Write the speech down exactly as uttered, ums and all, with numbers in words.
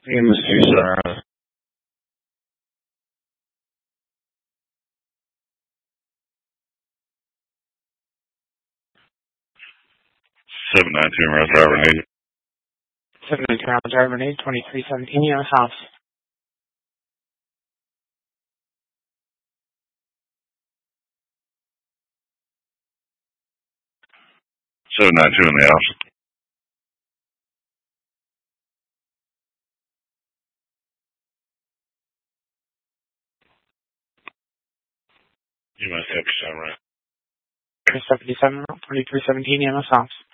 In the Sunrise. seven nine two Route Driver Need. seven nine two Route Driver Need, twenty-three seventeen U S House. seven nine two in the house. You must have your son right. seventy-seven, twenty-three seventeen U S House.